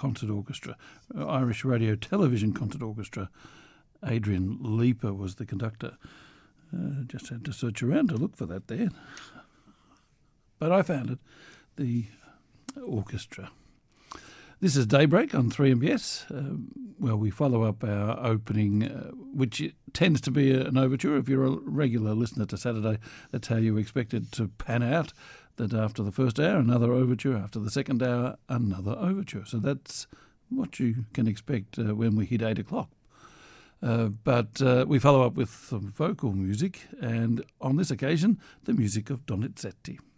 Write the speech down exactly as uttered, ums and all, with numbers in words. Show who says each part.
Speaker 1: Concert Orchestra, uh, Irish Radio Television Concert Orchestra. Adrian Leeper was the conductor. Uh, just had to search around to look for that there. But I found it, the orchestra. This is Daybreak on three M B S, uh, where we follow up our opening, uh, which tends to be an overture. If you're a regular listener to Saturday, that's how you expect it to pan out, that after the first hour, another overture, after the second hour, another overture. So that's what you can expect uh, when we hit eight o'clock. Uh, but uh, we follow up with some vocal music, and on this occasion, the music of Donizetti.